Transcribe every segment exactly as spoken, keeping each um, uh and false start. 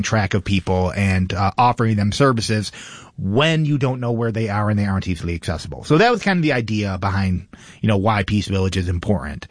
track of people and uh, offering them services when you don't know where they are and they aren't easily accessible. So that was kind of the idea behind, you know, why Peace Village is important.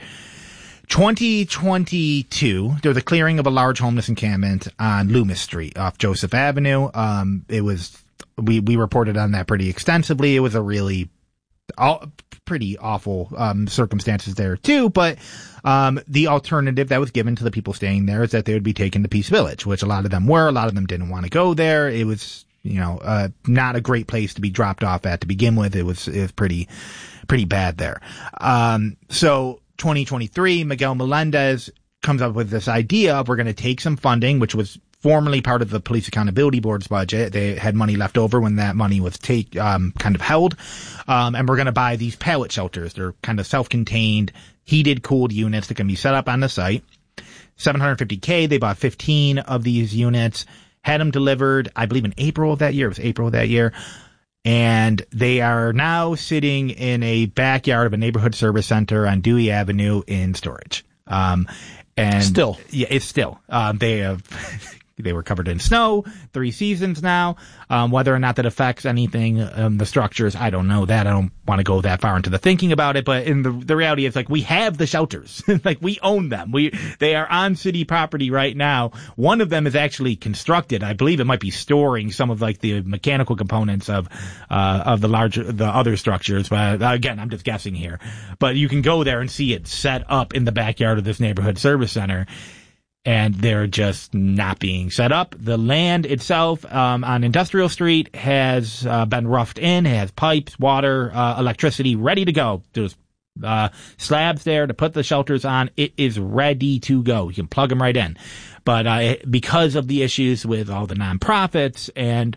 twenty twenty-two, there was a clearing of a large homeless encampment on Loomis Street off Joseph Avenue. Um, it was, we, we reported on that pretty extensively. It was a really all, pretty awful um, circumstances there too, but um, the alternative that was given to the people staying there is that they would be taken to Peace Village, which a lot of them were. A lot of them didn't want to go there. It was, you know, uh, not a great place to be dropped off at to begin with. It was, it was pretty, pretty bad there. Um, so twenty twenty-three, Miguel Melendez comes up with this idea of we're going to take some funding, which was formerly part of the Police Accountability Board's budget. They had money left over when that money was take, um, kind of held. Um, and we're going to buy these pallet shelters. They're kind of self-contained, heated, cooled units that can be set up on the site. seven hundred fifty K. They bought fifteen of these units, had them delivered, I believe in April of that year. It was April of that year. And they are now sitting in a backyard of a neighborhood service center on Dewey Avenue in storage. Um, and still, yeah, it's still, um, they have, they were covered in snow three seasons now. Um, whether or not that affects anything, um, the structures, I don't know that. I don't want to go that far into the thinking about it, but in the, the reality is like we have the shelters, like we own them. We, they are on city property right now. One of them is actually constructed. I believe it might be storing some of like the mechanical components of, uh, of the larger, the other structures. But again, I'm just guessing here, but you can go there and see it set up in the backyard of this neighborhood service center. And they're just not being set up. The land itself um, on Industrial Street has uh, been roughed in, has pipes, water, uh, electricity ready to go. There's uh, slabs there to put the shelters on. It is ready to go. You can plug them right in. But uh, because of the issues with all the nonprofits and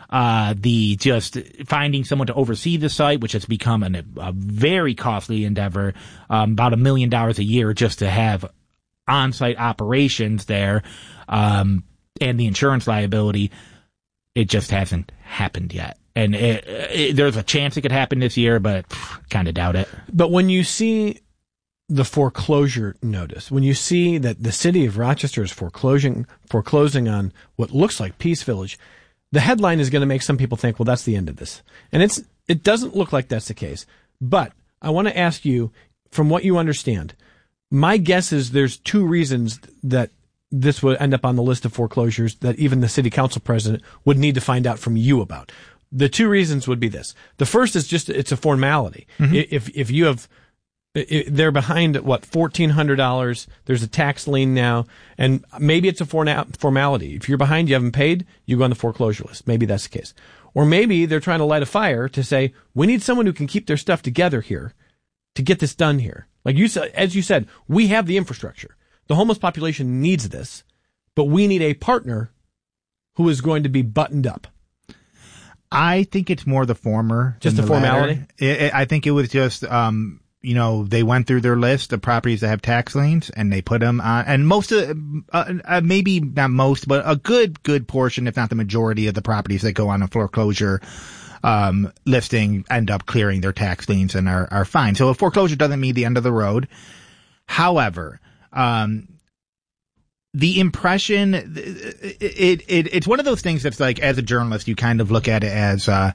uh the just finding someone to oversee the site, which has become an, a very costly endeavor, um, about a million dollars a year just to have on-site operations there, um, and the insurance liability, it just hasn't happened yet. And it, it, there's a chance it could happen this year, but kind of doubt it. But when you see the foreclosure notice, when you see that the city of Rochester is foreclosing, foreclosing on what looks like Peace Village, the headline is going to make some people think, well, that's the end of this. And it's, it doesn't look like that's the case. But I want to ask you, from what you understand, my guess is there's two reasons that this would end up on the list of foreclosures that even the city council president would need to find out from you about. The two reasons would be this. The first is just it's a formality. Mm-hmm. If if you have, if they're behind at what fourteen hundred dollars. There's a tax lien now, and maybe it's a formality. If you're behind, you haven't paid, you go on the foreclosure list. Maybe that's the case. Or maybe they're trying to light a fire to say we need someone who can keep their stuff together here to get this done here. Like you said, as you said, we have the infrastructure. The homeless population needs this, but we need a partner who is going to be buttoned up. I think it's more the former. Just a formality? It, it, I think it was just, um, you know, they went through their list of properties that have tax liens and they put them on, and most of, uh, uh, maybe not most, but a good, good portion, if not the majority of the properties that go on a foreclosure um, listing end up clearing their tax liens and are, are fine. So a foreclosure doesn't mean the end of the road. However, um, the impression, it, it, it, it's one of those things that's like, as a journalist, you kind of look at it as, uh,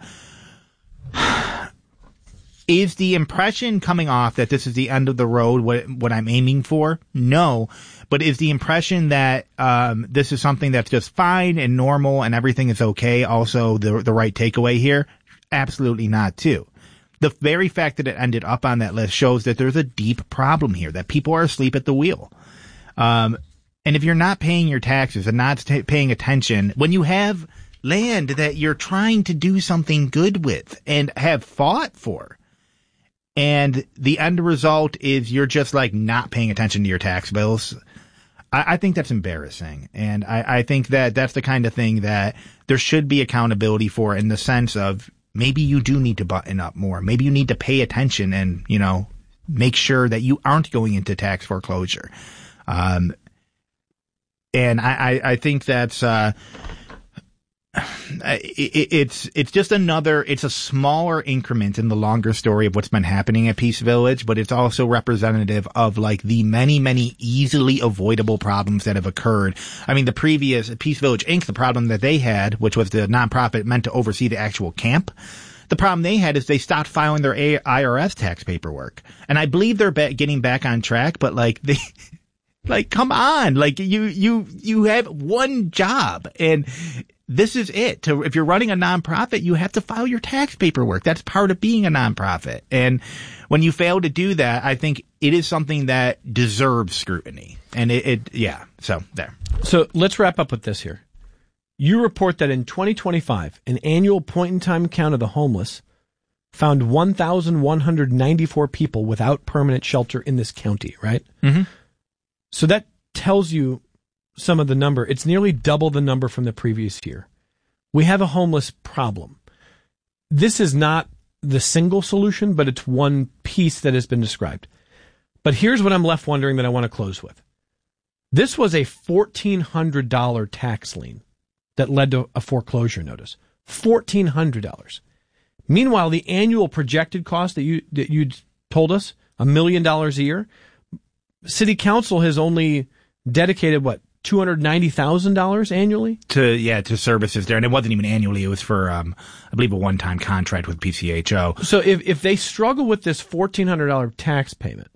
is the impression coming off that this is the end of the road what, what I'm aiming for? No. But is the impression that, um, this is something that's just fine and normal and everything is okay also the, the right takeaway here? Absolutely not too. The very fact that it ended up on that list shows that there's a deep problem here, that people are asleep at the wheel. Um, and if you're not paying your taxes and not t- paying attention, when you have land that you're trying to do something good with and have fought for, and the end result is you're just like not paying attention to your tax bills, I, I think that's embarrassing. And I, I think that that's the kind of thing that there should be accountability for, in the sense of maybe you do need to button up more. Maybe you need to pay attention and, you know, make sure that you aren't going into tax foreclosure. Um, and I, I, I think that's, uh, it, it's it's just another, it's a smaller increment in the longer story of what's been happening at Peace Village, but it's also representative of like the many, many easily avoidable problems that have occurred. I mean, the previous Peace Village Incorporated, the problem that they had, which was the nonprofit meant to oversee the actual camp, the problem they had is they stopped filing their I R S tax paperwork. And I believe they're ba- getting back on track, but like they... Like, come on. Like, you, you, you have one job and this is it. To, if you're running a nonprofit, you have to file your tax paperwork. That's part of being a nonprofit. And when you fail to do that, I think it is something that deserves scrutiny. And it, it yeah. So there. So let's wrap up with this here. You report that in twenty twenty-five, an annual point-in-time count of the homeless found one thousand one hundred ninety-four people without permanent shelter in this county, right? Mm-hmm. So that tells you some of the number. It's nearly double the number from the previous year. We have a homeless problem. This is not the single solution, but it's one piece that has been described. But here's what I'm left wondering that I want to close with. This was a fourteen hundred dollars tax lien that led to a foreclosure notice. fourteen hundred dollars. Meanwhile, the annual projected cost that you that you told us, a million dollars a year, City Council has only dedicated, what, two hundred ninety thousand dollars annually? To, yeah, to services there. And it wasn't even annually. It was for, um, I believe, a one-time contract with P C H O. So if, if they struggle with this fourteen hundred dollars tax payment,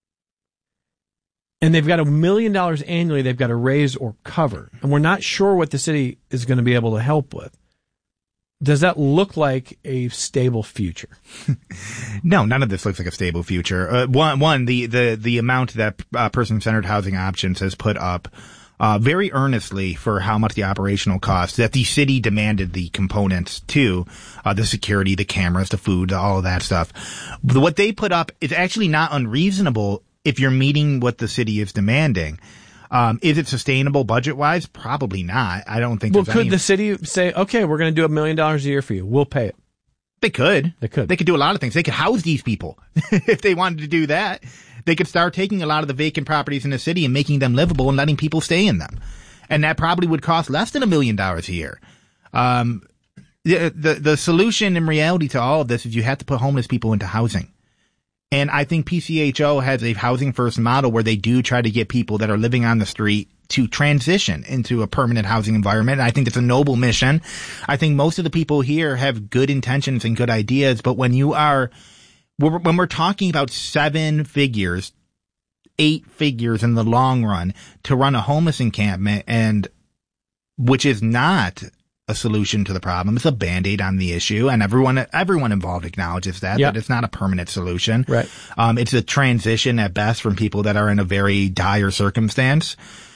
and they've got a million dollars annually they've got to raise or cover, and we're not sure what the city is going to be able to help with, does that look like a stable future? No, none of this looks like a stable future. Uh, one, one, the, the, the amount that uh, Person-Centered Housing Options has put up uh, very earnestly for how much the operational cost that the city demanded the components to, uh, the security, the cameras, the food, all of that stuff. What they put up is actually not unreasonable if you're meeting what the city is demanding. Um, is it sustainable budget-wise? Probably not. I don't think. Well, could any... the city say, okay, we're going to do a million dollars a year for you. We'll pay it. They could. They could. They could do a lot of things. They could house these people if they wanted to do that. They could start taking a lot of the vacant properties in the city and making them livable and letting people stay in them. And that probably would cost less than a million dollars a year. Um, the, the, the solution in reality to all of this is you have to put homeless people into housing. And I think P C H O has a housing first model where they do try to get people that are living on the street to transition into a permanent housing environment. And I think it's a noble mission. I think most of the people here have good intentions and good ideas, but when you are, when we're talking about seven figures, eight figures in the long run to run a homeless encampment, and which is not a solution to the problem. It's a Band-Aid on the issue, and everyone everyone involved acknowledges that, yep. that it's not a permanent solution. Right. Um, it's a transition at best from people that are in a very dire circumstance.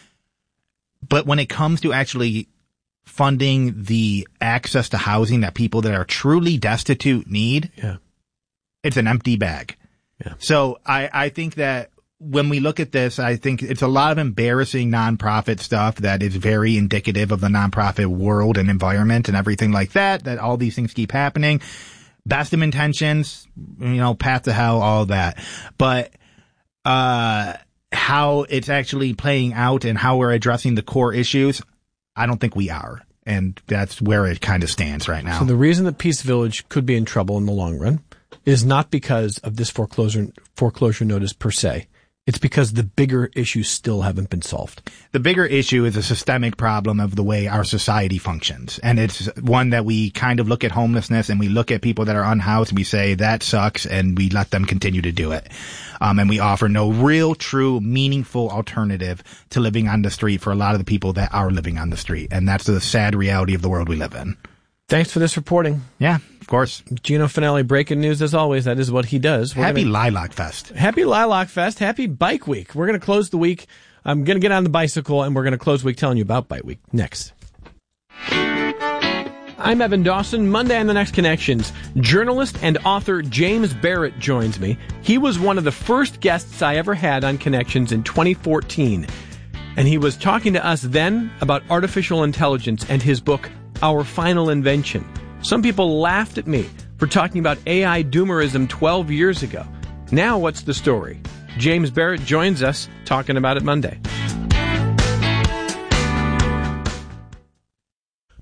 But when it comes to actually funding the access to housing that people that are truly destitute need, yeah. it's an empty bag. Yeah. So I, I think that when we look at this, I think it's a lot of embarrassing nonprofit stuff that is very indicative of the nonprofit world and environment and everything like that, that all these things keep happening. Best of intentions, you know, path to hell, all that. But, uh, how it's actually playing out and how we're addressing the core issues, I don't think we are. And that's where it kind of stands right now. So the reason that Peace Village could be in trouble in the long run is not because of this foreclosure foreclosure notice per se. It's because the bigger issues still haven't been solved. The bigger issue is a systemic problem of the way our society functions. And it's one that we kind of look at homelessness and we look at people that are unhoused and we say that sucks, and we let them continue to do it. Um, and we offer no real, true, meaningful alternative to living on the street for a lot of the people that are living on the street. And that's the sad reality of the world we live in. Thanks for this reporting. Yeah, of course. Gino Finelli, breaking news as always. That is what he does. We're Happy gonna, Lilac Fest. Happy Lilac Fest. Happy Bike Week. We're going to close the week. I'm going to get on the bicycle, and we're going to close the week telling you about Bike Week next. I'm Evan Dawson. Monday on The Next Connections, journalist and author James Barrett joins me. He was one of the first guests I ever had on Connections in twenty fourteen. And he was talking to us then about artificial intelligence and his book, Our Final Invention. Some people laughed at me for talking about A I doomerism twelve years ago. Now what's the story? James Barrett joins us talking about it Monday.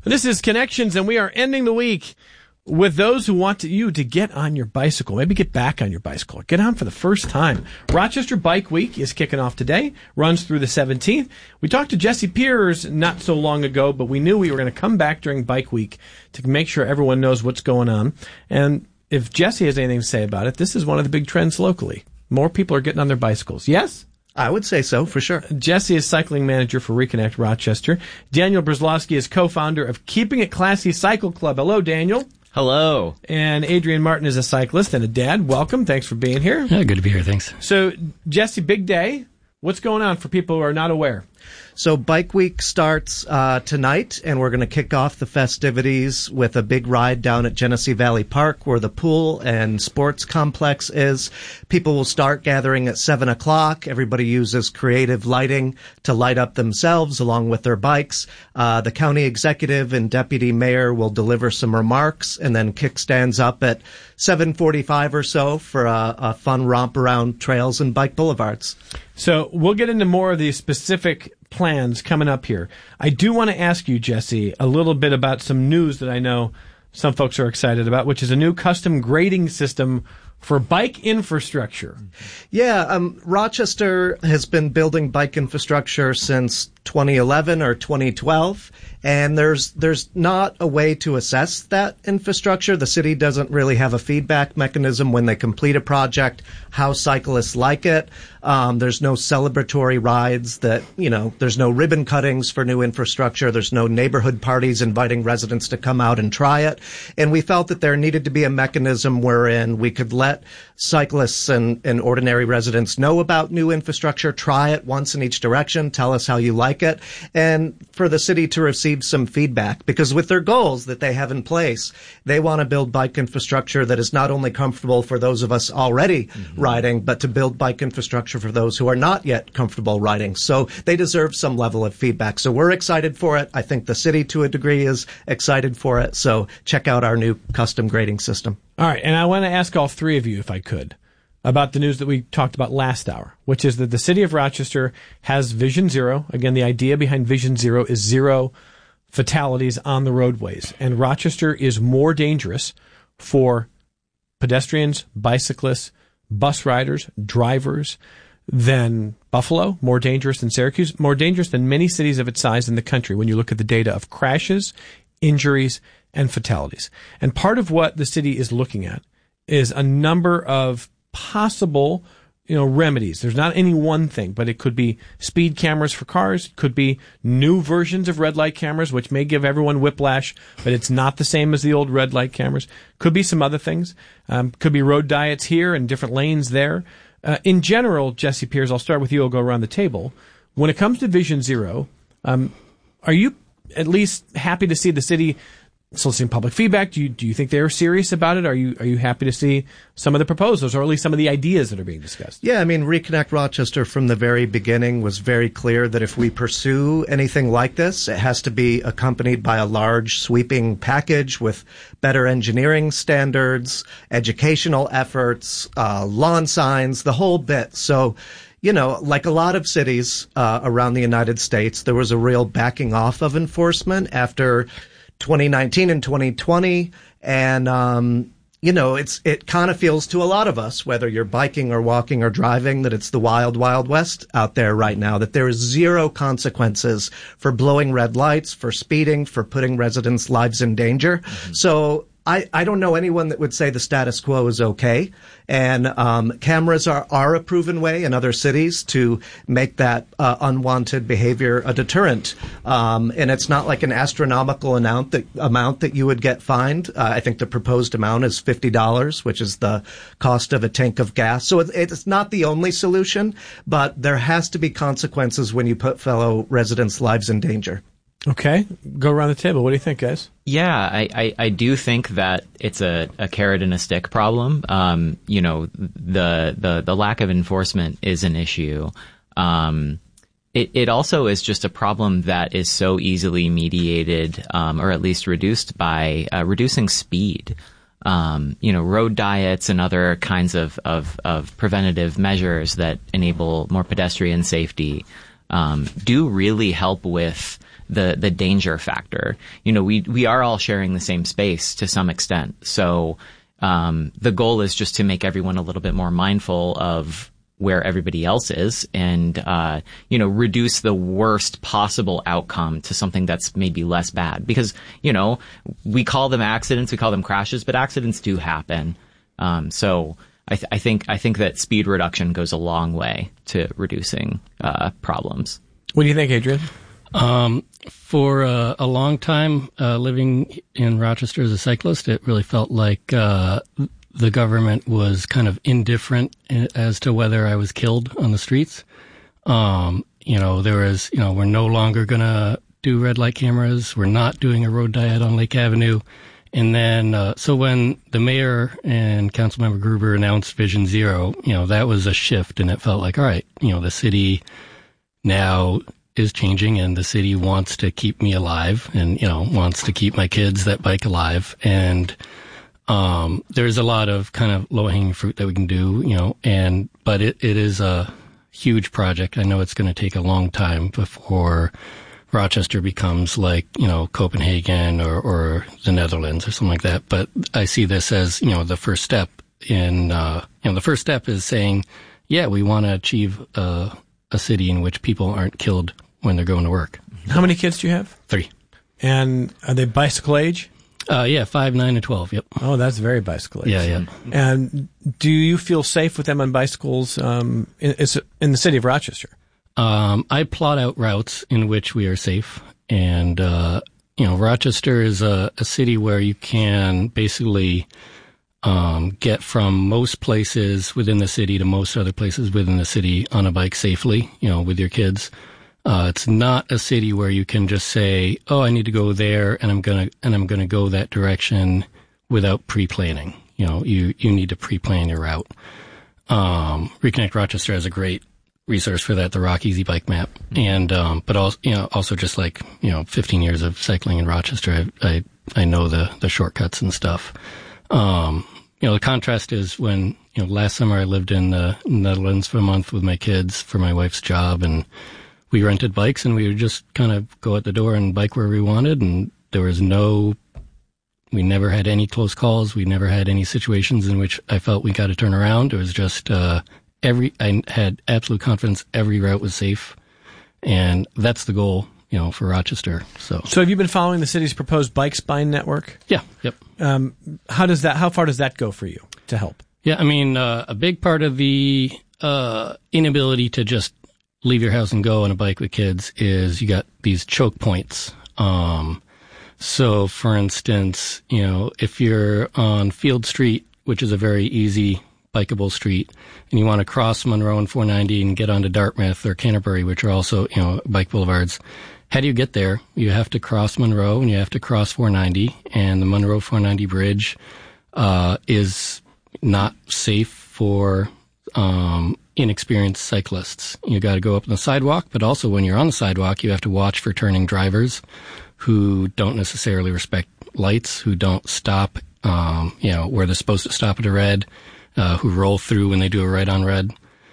This is Connections, and we are ending the week with those who want to, you to get on your bicycle, maybe get back on your bicycle, get on for the first time. Rochester Bike Week is kicking off today, runs through the seventeenth. We talked to Jesse Piers not so long ago, but we knew we were going to come back during Bike Week to make sure everyone knows what's going on. And if Jesse has anything to say about it, this is one of the big trends locally. More people are getting on their bicycles. Yes? I would say so, for sure. Jesse is cycling manager for Reconnect Rochester. Daniel Brzezlowski is co-founder of Keeping It Classy Cycle Club. Hello, Daniel. Hello. And Adrian Martin is a cyclist and a dad. Welcome. Thanks for being here. Yeah, good to be here. Thanks. So, Jesse, big day. What's going on for people who are not aware? So Bike Week starts uh, tonight, and we're going to kick off the festivities with a big ride down at Genesee Valley Park, where the pool and sports complex is. People will start gathering at seven o'clock. Everybody uses creative lighting to light up themselves along with their bikes. Uh, the county executive and deputy mayor will deliver some remarks, and then kickstands up at seven forty-five or so for a, a fun romp around trails and bike boulevards. So we'll get into more of the specific plans coming up here. I do want to ask you, Jesse, a little bit about some news that I know some folks are excited about, which is a new custom grading system for bike infrastructure. Yeah, um, Rochester has been building bike infrastructure since twenty eleven or twenty twelve, and there's there's not a way to assess that infrastructure. The city doesn't really have a feedback mechanism when they complete a project, how cyclists like it. Um, there's no celebratory rides that, you know, there's no ribbon cuttings for new infrastructure. There's no neighborhood parties inviting residents to come out and try it. And we felt that there needed to be a mechanism wherein we could let cyclists and, and ordinary residents know about new infrastructure, try it once in each direction, tell us how you like it, and for the city to receive some feedback. Because with their goals that they have in place, they want to build bike infrastructure that is not only comfortable for those of us already mm-hmm. riding, but to build bike infrastructure for those who are not yet comfortable riding. So they deserve some level of feedback. So we're excited for it. I think the city, to a degree, is excited for it. So check out our new custom grading system. All right, and I want to ask all three of you, if I could, about the news that we talked about last hour, which is that the city of Rochester has Vision Zero. Again, the idea behind Vision Zero is zero fatalities on the roadways. And Rochester is more dangerous for pedestrians, bicyclists, bus riders, drivers than Buffalo, more dangerous than Syracuse, more dangerous than many cities of its size in the country when you look at the data of crashes, injuries, and fatalities. And part of what the city is looking at is a number of possible, you know, remedies. There's not any one thing, but it could be speed cameras for cars. It could be new versions of red light cameras, which may give everyone whiplash, but it's not the same as the old red light cameras. Could be some other things. Um, could be road diets here and different lanes there. Uh, in general, Jesse Piers, I'll start with you. I'll go around the table. When it comes to Vision Zero, um, are you at least happy to see the city soliciting public feedback? Do you do you think they're serious about it? Are you are you happy to see some of the proposals, or at least some of the ideas that are being discussed? Yeah, I mean, Reconnect Rochester from the very beginning was very clear that if we pursue anything like this, it has to be accompanied by a large sweeping package with better engineering standards, educational efforts, uh, lawn signs, the whole bit. So, you know, like a lot of cities uh, around the United States, there was a real backing off of enforcement after twenty nineteen and twenty twenty. And, um, you know, it's, it kind of feels to a lot of us, whether you're biking or walking or driving, that it's the wild, wild west out there right now, that there is zero consequences for blowing red lights, for speeding, for putting residents' lives in danger. Mm-hmm. So I, I don't know anyone that would say the status quo is okay. And um, cameras are, are a proven way in other cities to make that uh, unwanted behavior a deterrent. Um, and it's not like an astronomical amount that, amount that you would get fined. Uh, I think the proposed amount is fifty dollars, which is the cost of a tank of gas. So it, it's not the only solution, but there has to be consequences when you put fellow residents' lives in danger. Okay. Go around the table. What do you think, guys? Yeah, I, I, I do think that it's a, a carrot and a stick problem. Um, you know, the, the, the lack of enforcement is an issue. Um, it, it also is just a problem that is so easily mediated, um, or at least reduced by, uh, reducing speed. Um, you know, road diets and other kinds of, of, of preventative measures that enable more pedestrian safety, um, do really help with the the danger factor. You know, we we are all sharing the same space to some extent, so um, the goal is just to make everyone a little bit more mindful of where everybody else is, and uh, you know, reduce the worst possible outcome to something that's maybe less bad. Because you know, we call them accidents, we call them crashes, but accidents do happen. Um, so I, th- I think I think that speed reduction goes a long way to reducing uh, problems. What do you think, Adrian? Um, for uh, a long time, uh, living in Rochester as a cyclist, it really felt like uh, the government was kind of indifferent as to whether I was killed on the streets. Um, you know, there was, you know, we're no longer going to do red light cameras. We're not doing a road diet on Lake Avenue. And then, uh, so when the mayor and Councilmember Gruber announced Vision Zero, you know, that was a shift, and it felt like, all right, you know, the city now is changing, and the city wants to keep me alive, and, you know, wants to keep my kids that bike alive. And, um, there's a lot of kind of low hanging fruit that we can do, you know, and, but it, it is a huge project. I know it's going to take a long time before Rochester becomes like, you know, Copenhagen or, or the Netherlands or something like that. But I see this as, you know, the first step in, uh, you know, the first step is saying, yeah, we want to achieve uh, a city in which people aren't killed when they're going to work. How many kids do you have? Three. And are they bicycle age? Uh, yeah, five, nine, and twelve. Yep. Oh, that's very bicycle age. Yeah, yeah. And do you feel safe with them on bicycles um, in, in the city of Rochester? Um, I plot out routes in which we are safe. And, uh, you know, Rochester is a, a city where you can basically um, get from most places within the city to most other places within the city on a bike safely, you know, with your kids. Uh, it's not a city where you can just say, oh, I need to go there and I'm going to, and I'm going to go that direction without pre-planning. You know, you, you need to pre-plan your route. Um, Reconnect Rochester has a great resource for that, the Rock Easy Bike Map. And, um, but also, you know, also just like, you know, fifteen years of cycling in Rochester, I, I, I know the, the shortcuts and stuff. Um, you know, the contrast is when, you know, last summer I lived in the Netherlands for a month with my kids for my wife's job, and we rented bikes and we would just kind of go at the door and bike where we wanted. And there was no, we never had any close calls. We never had any situations in which I felt we got to turn around. It was just, uh, every, I had absolute confidence every route was safe. And that's the goal, you know, for Rochester. So, so have you been following the city's proposed bike spine network? Yeah. Yep. Um, how does that, how far does that go for you to help? Yeah. I mean, uh, a big part of the, uh, inability to just leave your house and go on a bike with kids is you got these choke points. Um, so for instance, you know, if you're on Field Street, which is a very easy bikeable street, and you want to cross Monroe and four ninety and get onto Dartmouth or Canterbury, which are also, you know, bike boulevards, how do you get there? You have to cross Monroe and you have to cross four ninety, and the Monroe four ninety bridge, uh, is not safe for, um, inexperienced cyclists. You got to go up on the sidewalk, but also when you're on the sidewalk, you have to watch for turning drivers who don't necessarily respect lights, who don't stop, um, you know, where they're supposed to stop at a red, uh, who roll through when they do a right on red.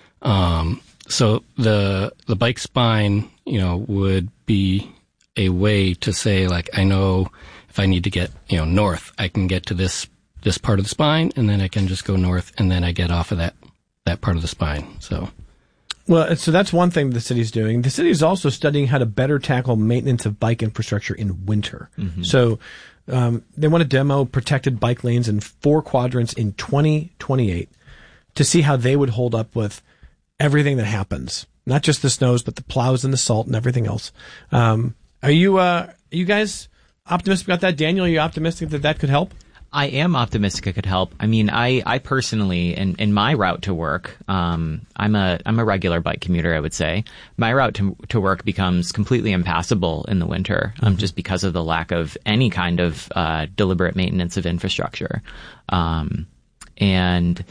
Um, so the, the bike spine, you know, would be a way to say, like, I know if I need to get, you know, north, I can get to this, this part of the spine, and then I can just go north, and then I get off of that that part of the spine. So, well, so that's one thing the city's doing. The city is also studying how to better tackle maintenance of bike infrastructure in winter. Mm-hmm. So, um, they want to demo protected bike lanes in four quadrants in twenty twenty-eight to see how they would hold up with everything that happens, not just the snows, but the plows and the salt and everything else. Um, are you, uh, are you guys optimistic about that? Daniel, are you optimistic that that could help? I am optimistic it could help. I mean, I, I personally, in, in my route to work, um, I'm a, I'm a regular bike commuter, I would say. My route to, to work becomes completely impassable in the winter, um, mm-hmm. just because of the lack of any kind of, uh, deliberate maintenance of infrastructure. Um, and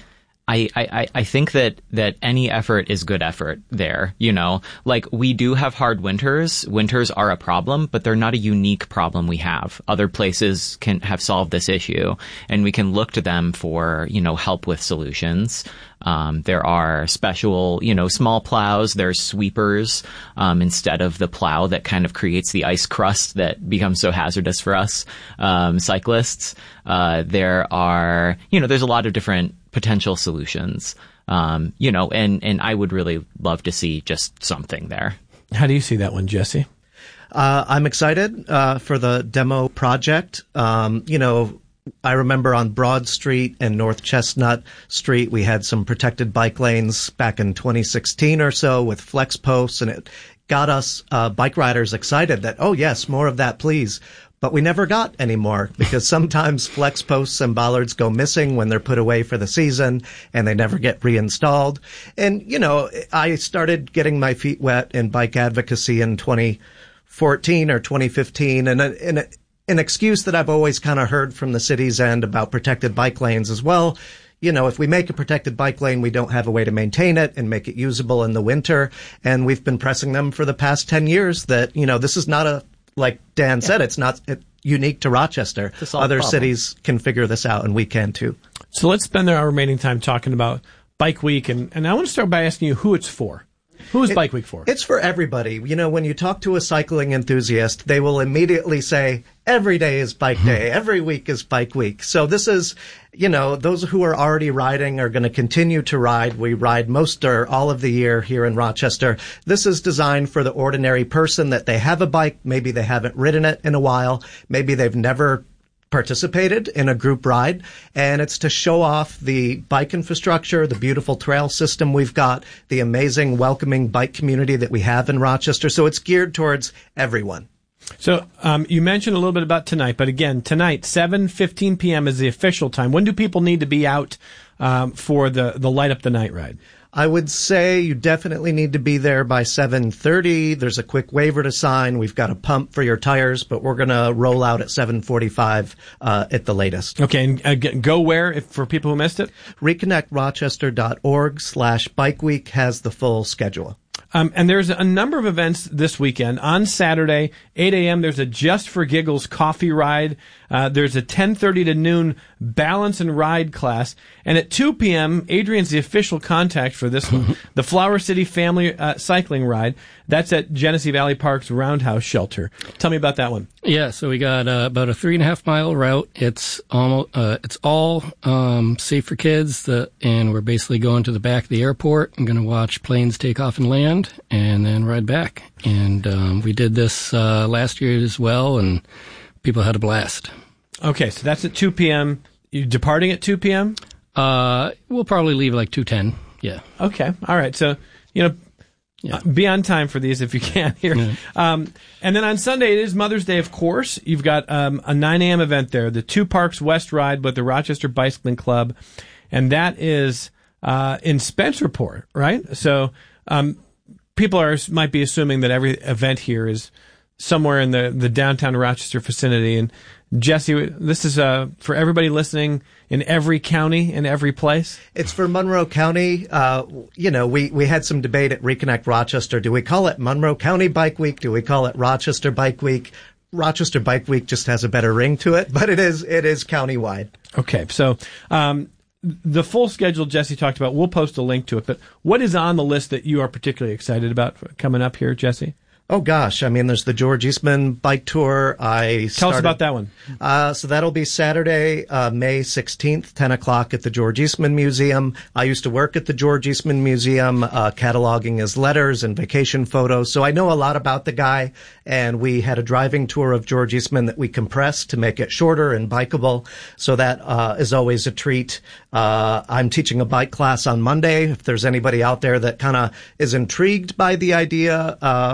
I, I, I think that, that any effort is good effort there, you know? Like, we do have hard winters. Winters are a problem, but they're not a unique problem we have. Other places can have solved this issue, and we can look to them for, you know, help with solutions. Um, there are special, you know, small plows. There's sweepers, um, instead of the plow that kind of creates the ice crust that becomes so hazardous for us, um, cyclists. Uh, there are, you know, there's a lot of different potential solutions. Um, you know, and, and I would really love to see just something there. How do you see that one, Jesse? Uh, I'm excited, uh, for the demo project. Um, you know, I remember on Broad Street and North Chestnut Street, we had some protected bike lanes back in twenty sixteen or so with flex posts, and it got us uh, bike riders excited that, oh, yes, more of that, please. But we never got any more because sometimes flex posts and bollards go missing when they're put away for the season and they never get reinstalled. And, you know, I started getting my feet wet in bike advocacy in twenty fourteen or twenty fifteen, and, and an excuse that I've always kind of heard from the city's end about protected bike lanes as well. You know, if we make a protected bike lane, we don't have a way to maintain it and make it usable in the winter. And we've been pressing them for the past ten years that, you know, this is not a, like Dan said, it's not it, unique to Rochester. Other cities can figure this out, and we can too. So let's spend our remaining time talking about Bike Week. And, and I want to start by asking you who it's for. Who is it, Bike Week for? It's for everybody. You know, when you talk to a cycling enthusiast, they will immediately say, every day is bike day. Every week is bike week. So this is, you know, those who are already riding are going to continue to ride. We ride most or all of the year here in Rochester. This is designed for the ordinary person that they have a bike. Maybe they haven't ridden it in a while. Maybe they've never participated in a group ride, and it's to show off the bike infrastructure, the beautiful trail system we've got, the amazing welcoming bike community that we have in Rochester. So it's geared towards everyone. So um, you mentioned a little bit about tonight, but again, tonight, seven fifteen p.m. is the official time. When do people need to be out um, for the, the Light Up the Night ride? I would say you definitely need to be there by seven thirty. There's a quick waiver to sign. We've got a pump for your tires, but we're going to roll out at seven forty-five uh, at the latest. Okay, and uh, go where if, for people who missed it? reconnect rochester dot org slash bike week has the full schedule. Um, and there's a number of events this weekend. On Saturday, eight a.m., there's a Just for Giggles coffee ride. Uh, there's a ten thirty to noon balance and ride class. And at two p.m., Adrian's the official contact for this one, the Flower City Family uh, Cycling Ride. That's at Genesee Valley Park's Roundhouse Shelter. Tell me about that one. Yeah, so we got uh, about a three and a half mile route. It's almost, uh, it's all um, safe for kids, the, and we're basically going to the back of the airport. I'm going to watch planes take off and land, and then ride back. And um, we did this uh, last year as well, and people had a blast. Okay, so that's at two p.m. You departing at two p.m.? Uh, we'll probably leave like two ten. Yeah. Okay. All right. So, you know, yeah. uh, be on time for these if you can here. Yeah. Um, and then on Sunday, it is Mother's Day, of course. You've got um, a nine a.m. event there, the Two Parks West Ride with the Rochester Bicycling Club. And that is uh, in Spencerport, right? So um, people are might be assuming that every event here is somewhere in the, the downtown Rochester vicinity. And Jesse, this is uh, for everybody listening in every county, in every place? It's for Monroe County. Uh, you know, we, we had some debate at Reconnect Rochester. Do we call it Monroe County Bike Week? Do we call it Rochester Bike Week? Rochester Bike Week just has a better ring to it, but it is it is countywide. Okay, so um, the full schedule Jesse talked about, we'll post a link to it, but what is on the list that you are particularly excited about coming up here, Jesse? Oh gosh, I mean, there's the George Eastman Bike Tour. I started, Tell us about that one. Uh, so that'll be Saturday, uh, May sixteenth, ten o'clock at the George Eastman Museum. I used to work at the George Eastman Museum, uh, cataloging his letters and vacation photos. So I know a lot about the guy, and we had a driving tour of George Eastman that we compressed to make it shorter and bikeable. So that, uh, is always a treat. Uh, I'm teaching a bike class on Monday. If there's anybody out there that kind of is intrigued by the idea, uh, of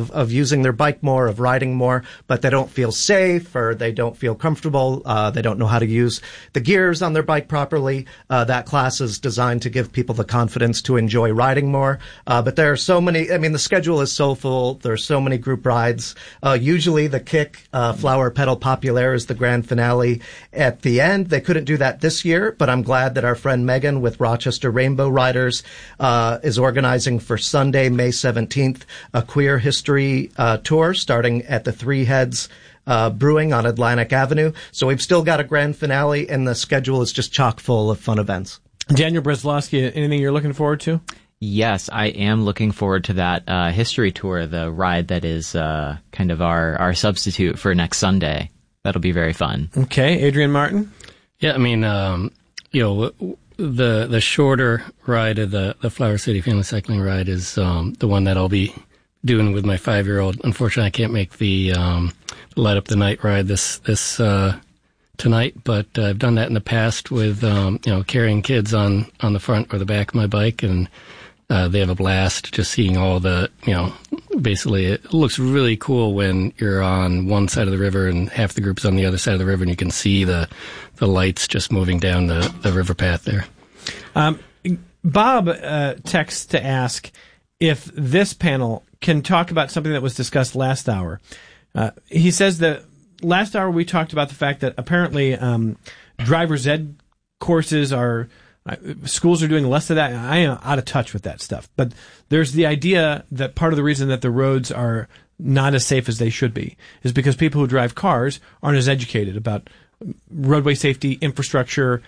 of, of using their bike more, of riding more, but they don't feel safe or they don't feel comfortable. Uh, they don't know how to use the gears on their bike properly. Uh, that class is designed to give people the confidence to enjoy riding more. Uh, but there are so many, I mean, the schedule is so full. There's so many group rides. Uh, usually the Kick, uh, Flower Pedal Populaire is the grand finale at the end. They couldn't do that this year, but I'm glad that our friend Megan with Rochester Rainbow Riders, uh, is organizing for Sunday, May seventeenth, a queer history, uh, tour starting at the Three Heads Uh, Brewing on Atlantic Avenue. So we've still got a grand finale, and the schedule is just chock full of fun events. Daniel Breslowski, anything you're looking forward to? Yes, I am looking forward to that uh, history tour, the ride that is uh, kind of our, our substitute for next Sunday. That'll be very fun. Okay, Adrian Martin? Yeah, I mean, um, you know, the the shorter ride of the, the Flower City Family Cycling Ride is um, the one that I'll be doing with my five-year-old. Unfortunately, I can't make the um, Light Up the Night ride this this uh, tonight, but uh, I've done that in the past with um, you know carrying kids on, on the front or the back of my bike, and uh, they have a blast just seeing all the you know basically it looks really cool when you're on one side of the river and half the group's on the other side of the river, and you can see the the lights just moving down the, the river path there. Um, Bob uh, texts to ask if this panel can talk about something that was discussed last hour. Uh, he says that last hour we talked about the fact that apparently um, driver's ed courses are, uh, schools are doing less of that. I am out of touch with that stuff. But there's the idea that part of the reason that the roads are not as safe as they should be is because people who drive cars aren't as educated about roadway safety, infrastructure,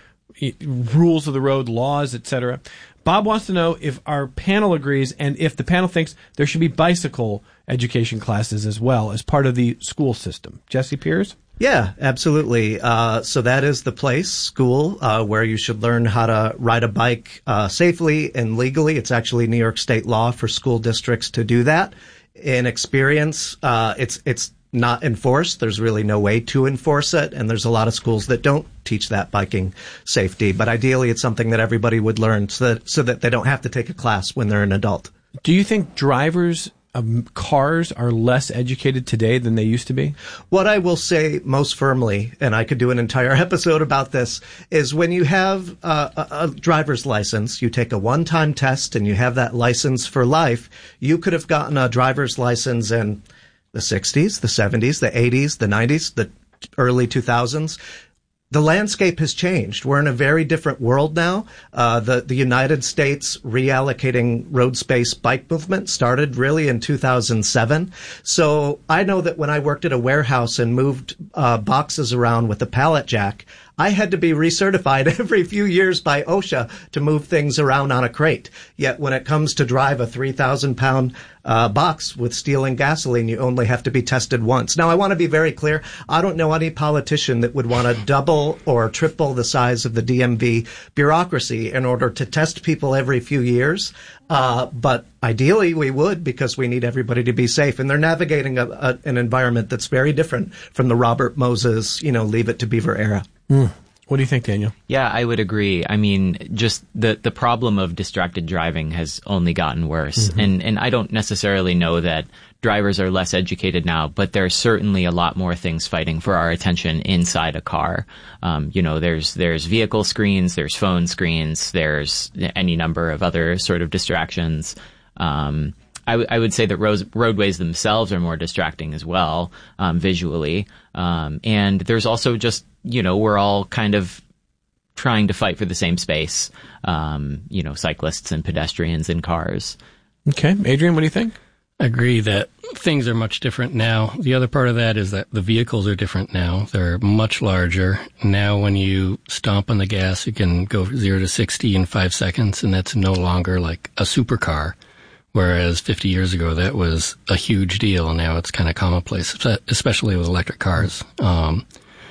rules of the road, laws, et cetera. Bob wants to know if our panel agrees and if the panel thinks there should be bicycle education classes as well as part of the school system. Jesse Piers? Yeah, absolutely. Uh, so that is the place, school, uh, where you should learn how to ride a bike uh, safely and legally. It's actually New York state law for school districts to do that. In experience, uh, it's it's not enforced. There's really no way to enforce it, and there's a lot of schools that don't teach that biking safety. But ideally, it's something that everybody would learn so that so that they don't have to take a class when they're an adult. Do you think drivers of cars are less educated today than they used to be? What I will say most firmly, and I could do an entire episode about this, is when you have uh, a, a driver's license, you take a one-time test and you have that license for life. You could have gotten a driver's license in the sixties, the seventies, the eighties, the nineties, the early two thousands. The landscape has changed. We're in a very different world now. Uh, the, the United States reallocating road space bike movement started really in two thousand seven. So I know that when I worked at a warehouse and moved uh, boxes around with a pallet jack, I had to be recertified every few years by OSHA to move things around on a crate. Yet when it comes to drive a three thousand pound uh, box with steel and gasoline, you only have to be tested once. Now, I want to be very clear. I don't know any politician that would want to double or triple the size of the D M V bureaucracy in order to test people every few years. Uh, but ideally we would, because we need everybody to be safe. And they're navigating a, a, an environment that's very different from the Robert Moses, you know, Leave It to Beaver era. Mm. What do you think, Daniel? Yeah, I would agree. I mean, just the, the problem of distracted driving has only gotten worse. Mm-hmm. And, and I don't necessarily know that drivers are less educated now, but there's certainly a lot more things fighting for our attention inside a car. Um, you know, there's, there's vehicle screens, there's phone screens, there's any number of other sort of distractions. Um, I, w- I would say that roads, roadways themselves are more distracting as well, um, visually. Um, and there's also just, you know, we're all kind of trying to fight for the same space, um, you know, cyclists and pedestrians and cars. Okay. Adrian, what do you think? I agree that things are much different now. The other part of that is that the vehicles are different now. They're much larger. Now when you stomp on the gas, you can go zero to sixty in five seconds, and that's no longer like a supercar. Whereas fifty years ago, that was a huge deal, and now it's kind of commonplace, especially with electric cars. Um,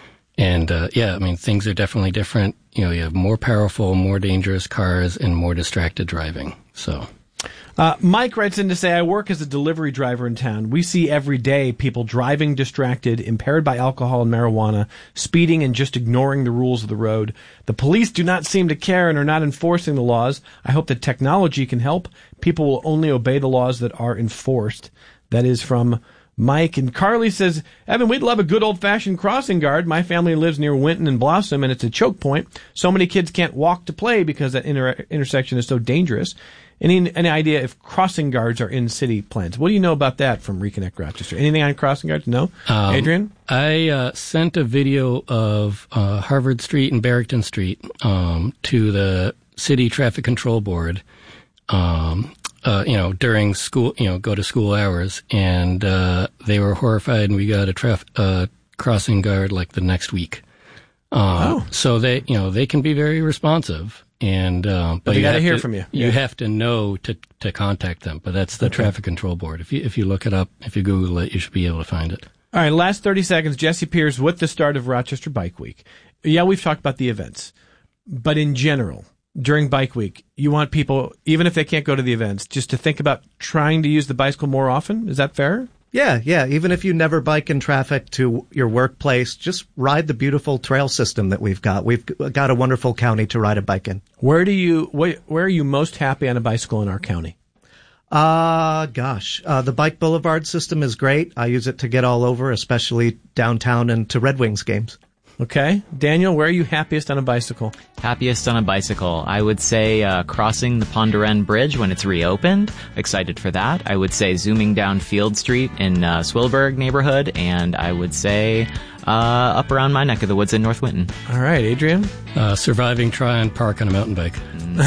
and, uh, yeah, I mean, things are definitely different. You know, you have more powerful, more dangerous cars and more distracted driving. So. Uh, Mike writes in to say, I work as a delivery driver in town. We see every day people driving distracted, impaired by alcohol and marijuana, speeding and just ignoring the rules of the road. The police do not seem to care and are not enforcing the laws. I hope that technology can help. People will only obey the laws that are enforced. That is from Mike. And Carly says, Evan, we'd love a good old-fashioned crossing guard. My family lives near Winton and Blossom, and it's a choke point. So many kids can't walk to play because that inter- intersection is so dangerous. Any any idea if crossing guards are in city plans? What do you know about that from Reconnect Rochester? Anything on crossing guards? No? Um, Adrian? I uh, sent a video of uh, Harvard Street and Barrington Street um, to the City Traffic Control Board, um, uh, you know, during school, you know, go to school hours, and uh, they were horrified, and we got a traf- uh, crossing guard like the next week. Uh, oh. So they, you know, they can be very responsive. And um, but, but they you got to have hear to, from you. You yeah. have to know to to contact them. But that's the okay. Traffic Control Board. If you if you look it up, if you Google it, you should be able to find it. All right, last thirty seconds. Jesse Pierce with the start of Rochester Bike Week. Yeah, we've talked about the events, but in general, during Bike Week, you want people, even if they can't go to the events, just to think about trying to use the bicycle more often. Is that fair? Yeah, yeah. Even if you never bike in traffic to your workplace, just ride the beautiful trail system that we've got. We've got a wonderful county to ride a bike in. Where do you, where, where are you most happy on a bicycle in our county? Uh, gosh, uh, the Bike Boulevard system is great. I use it to get all over, especially downtown and to Red Wings games. Okay. Daniel, where are you happiest on a bicycle? Happiest on a bicycle. I would say uh, crossing the Ponderen Bridge when it's reopened. Excited for that. I would say zooming down Field Street in uh, Swillburg neighborhood. And I would say uh, up around my neck of the woods in North Winton. All right, Adrian? Uh, surviving Tryon Park on a mountain bike.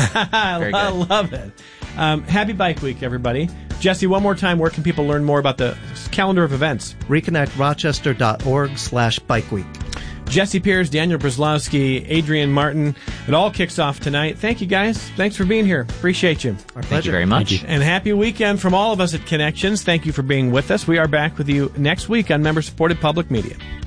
I love it. Um, happy Bike Week, everybody. Jesse, one more time, where can people learn more about the calendar of events? reconnect rochester dot org slash bike week. Jesse Pierce, Daniel Brzezowski, Adrian Martin. It all kicks off tonight. Thank you, guys. Thanks for being here. Appreciate you. Our Thank pleasure. you very much. Thank you. And happy weekend from all of us at Connections. Thank you for being with us. We are back with you next week on member-supported public media.